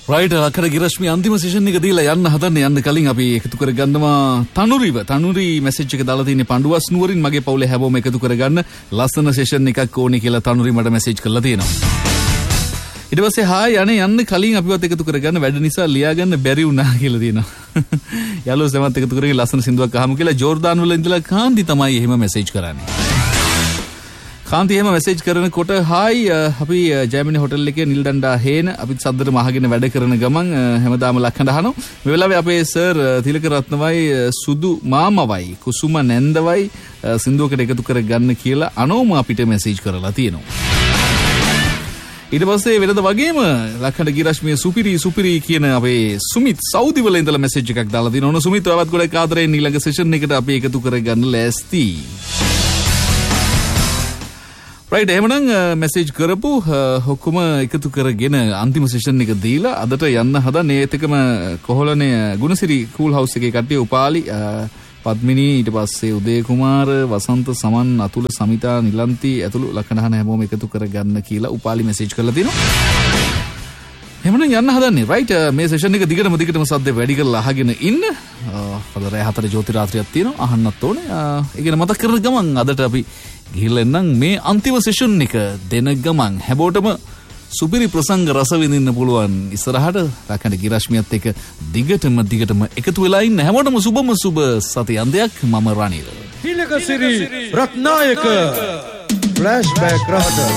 Right අකර ගිරශ්මි අන්තිම session එක දීලා යන්න හදන්නේ. යන්න කලින් අපි එකතු කරගන්නවා තනුරි මැසේජ් එක දාලා තියෙන්නේ පඬුවස් නුවරින්. මගේ පවුලේ හැමෝම එකතු කරගන්න ලස්සන සෙෂන් එකක් ඕනේ කියලා තනුරි මට මැසේජ් කරලා තියෙනවා. ඊට පස්සේ හායි අනේ යන්න කලින් අපිවත් එකතු කරගන්න වැඩ නිසා ලියාගන්න බැරි වුණා කියලා තියෙනවා. යාළුවෝ සමත් එකතු කරගෙන ලස්සන සින්දුවක් අහමු කියලා ජෝර්දාන් වල ඉඳලා කාන්ති තමයි එහෙම මැසේජ් කරන්නේ. කාන්ති එහෙම මැසේජ් කරනකොට හායි අපි ජර්මනි හොටල් එකේ නිල් දණ්ඩා හේන අපිත් සද්දට මහගෙන වැඩ කරන ගමන් හැමදාම ලක්හඬ අහනවා. මේ වෙලාවේ අපේ සර් තිලක රත්නවයි සුදු මාමවයි කුසුම නැන්දවයි සින්දුවකට එකතු කරගන්න කියලා අනෝම අපිට මැසේජ් කරලා තියෙනවා. ඊට පස්සේ වෙනද වගේම ලක්හඬ ගිරශ්මිය සුපිරි කියන අපේ සුමිත් සෞදි වල ඉඳලා මැසේජ් එකක් දාලා තියෙනවා. ඔන්න සුමිත් ඔයවත් ගොඩක් ආදරෙන් ඊළඟ සෙෂන් එකට අපි එකතු කරගන්න ලෑස්ති. රයිට් එහෙමනම් මැසේජ් කරපු ඔක්කොම එකතු කරගෙන අන්තිම සෙෂන් එක දීලා අදට යන්න හදන්නේ. ඒත් එකම කොහොලනේ ගුණසිරි කූල් හවුස් එකේ කට්ටිය උපාලි පද්මිනී ඊට පස්සේ උදේ කුමාර වසන්ත සමන් අතුල සමිතා නිලන්ති ඇතුළු ලක්ෂණහන හැමෝම එකතු කරගන්න කියලා උපාලි මැසේජ් කරලා තිනවා. එහෙමනම් යන්න හදන්නේ. රයිට් මේ සෙෂන් එක දිගටම සද්ද වැඩි කරලා අහගෙන ඉන්න. පද රෑ 4 ජෝති රාත්‍රියක් තියෙනවා අහන්නත් ඕනේ. ඒ කියන මතක් කරන ගමන් අදට අපි ගිහිල්ලා එන්නම් මේ අන්තිම සෙෂන් එක දෙන ගමන් හැමෝටම සුපිරි ප්‍රසංග රස විඳින්න පුළුවන්. ඉස්සරහට ලක්හඬ ගිරශ්මියත් එක්ක දිගටම එකතු වෙලා ඉන්න හැමෝටම සුබම සුබ සතියන්තයක්. මම රනිල් තිලකසිරි රත්නායක ෆ්ලෑෂ්බැක් රහට